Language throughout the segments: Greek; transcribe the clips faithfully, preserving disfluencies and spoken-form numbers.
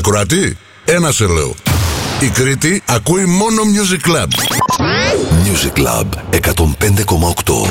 Ακροατή, ένα σε λέω. Η Κρήτη ακούει μόνο Music Club. Music Club εκατόν πέντε κόμμα οκτώ.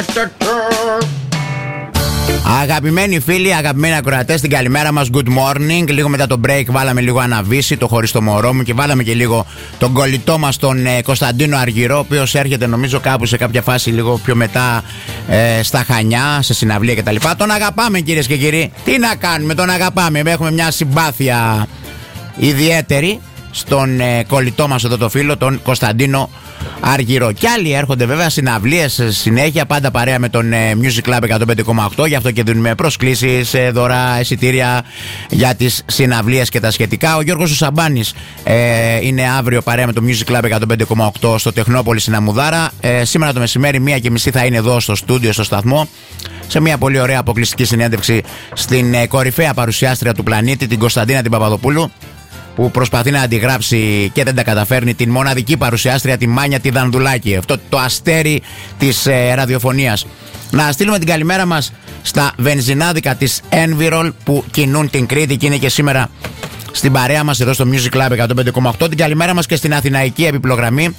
Αγαπημένοι φίλοι, αγαπημένοι ακροατές, την καλημέρα μας, good morning. Λίγο μετά το break βάλαμε λίγο Αναβίση, το Χωρίς το μωρό μου, και βάλαμε και λίγο τον κολλητό μας τον ε, Κωνσταντίνο Αργυρό, ο οποίος έρχεται νομίζω κάπου σε κάποια φάση λίγο πιο μετά ε, στα Χανιά, σε συναυλία κτλ. Τον αγαπάμε κυρίες και κύριοι, τι να κάνουμε, τον αγαπάμε, έχουμε μια συμπάθεια ιδιαίτερη στον ε, κολλητό μας εδώ το φίλο, τον Κωνσταντίνο Αργυρό. Κι άλλοι έρχονται βέβαια συναυλίες συνέχεια, πάντα παρέα με τον ε, Music Club εκατόν πέντε κόμμα οκτώ. Γι' αυτό και δίνουμε προσκλήσεις, ε, δώρα, εισιτήρια για τις συναυλίες και τα σχετικά. Ο Γιώργος ο Σαμπάνης ε, είναι αύριο παρέα με το Music Club εκατόν πέντε κόμμα οκτώ στο Τεχνόπολη στην Αμμουδάρα. Ε, σήμερα το μεσημέρι μία και μισή θα είναι εδώ στο στούντιο, στο σταθμό, σε μια πολύ ωραία αποκλειστική συνέντευξη στην ε, κορυφαία παρουσιάστρια του πλανήτη, την Κωνσταντίνα την Παπαδοπούλου, που προσπαθεί να αντιγράψει και δεν τα καταφέρνει, την μοναδική παρουσιάστρια, τη Μάνια τη Δανδουλάκη, αυτό το αστέρι της ε, ραδιοφωνίας. Να στείλουμε την καλημέρα μας στα βενζινάδικα της Envirol που κινούν την Κρήτη και είναι και σήμερα στην παρέα μας εδώ στο Music Club εκατόν πέντε κόμμα οκτώ. Την καλημέρα μας και στην αθηναϊκή επιπλογραμμή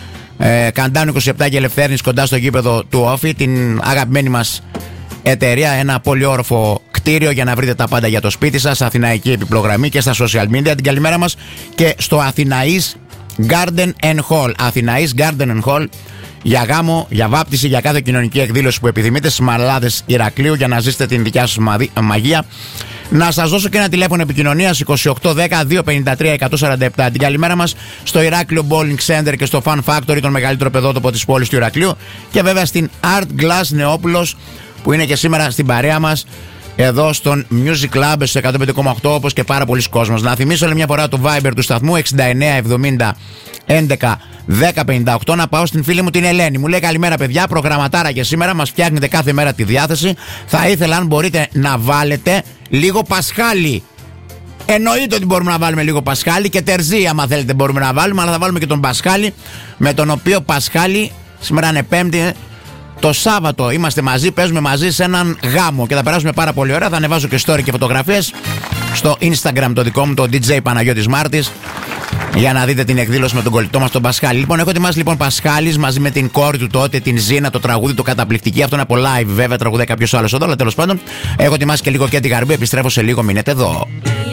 ε, Καντάνου είκοσι επτά και Ελευθέρνης, κοντά στο γήπεδο του Όφη, την αγαπημένη μας εταιρεία, ένα πολύ όροφο κτίριο για να βρείτε τα πάντα για το σπίτι σας, αθηναϊκή επιπλογραμμή και στα social media. Την καλημέρα μας και στο Αθηναής Garden and Hall. Αθηναής Garden and Hall για γάμο, για βάπτιση, για κάθε κοινωνική εκδήλωση που επιθυμείτε στις Μαλάδες Ηρακλείου, για να ζήσετε την δικιά σας μαγεία. Να σας δώσω και ένα τηλέφωνο επικοινωνίας είκοσι οκτώ δέκα δύο πενήντα τρία εκατόν σαράντα επτά. Την καλημέρα μας στο Ηράκλειο Bowling Center και στο Fun Factory, τον μεγαλύτερο παιδότοπο της πόλης του Ηρακλείου, και βέβαια στην Art Glass Νεόπουλος που είναι και σήμερα στην παρέα μας εδώ στον Music Club στο εκατόν πέντε κόμμα οκτώ, όπως και πάρα πολλοί κόσμος. Να θυμίσω άλλη μια φορά το Viber του σταθμού εξήντα εννέα εβδομήντα έντεκα δέκα πενήντα οκτώ. Να πάω στην φίλη μου την Ελένη. Μου λέει καλημέρα παιδιά, προγραμματάρα και σήμερα, μας φτιάχνετε κάθε μέρα τη διάθεση. Θα ήθελα αν μπορείτε να βάλετε λίγο Πασχάλη. Εννοείται ότι μπορούμε να βάλουμε λίγο Πασχάλη και Τερζή, άμα θέλετε μπορούμε να βάλουμε, αλλά θα βάλουμε και τον Πασχάλη, με τον οποίο Πασχάλη σήμερα είναι Πέμπτη. Το Σάββατο είμαστε μαζί, παίζουμε μαζί σε έναν γάμο και θα περάσουμε πάρα πολύ ωραία. Θα ανεβάζω και story και φωτογραφίες στο Instagram το δικό μου, το ντι τζέι Παναγιώτης Μάρτης, για να δείτε την εκδήλωση με τον κολλητό μας τον Πασχάλη. Λοιπόν, έχω ετοιμάσει λοιπόν Πασχάλης μαζί με την κόρη του τότε, την Ζήνα, το τραγούδι το καταπληκτική. Αυτό είναι από live, βέβαια, τραγουδάει κάποιος άλλος εδώ, αλλά τέλος πάντων. Έχω ετοιμάσει και λίγο και την Γαρμπή, επιστρέφω σε λίγο, μείνετε εδώ.